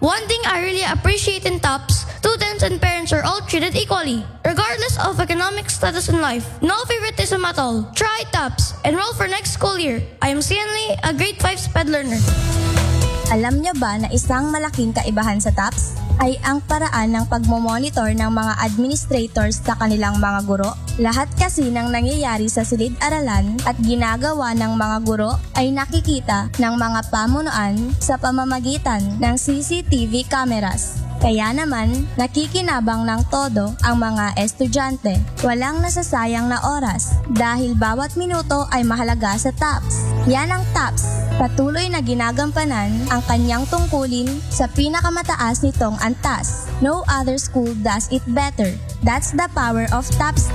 One thing I really appreciate in TOPS, students and parents are all treated equally, regardless of economic status in life. No favoritism at all. Try TOPS. Enroll for next school year. I am Sian Lee, a grade 5 SPED learner. Alam niyo ba na isang malaking kaibahan sa TOPS ay ang paraan ng pagmomonitor ng mga administrators sa kanilang mga guro? Lahat kasi ng nangyayari sa silid-aralan at ginagawa ng mga guro ay nakikita ng mga pamunuan sa pamamagitan ng CCTV cameras. Kaya naman, nakikinabang ng todo ang mga estudyante. Walang nasasayang na oras dahil bawat minuto ay mahalaga sa TOPS. Yan ang TOPS. Patuloy na ginagampanan ang kanyang tungkulin sa pinakamataas nitong antas. No other school does it better. That's the power of TOPS.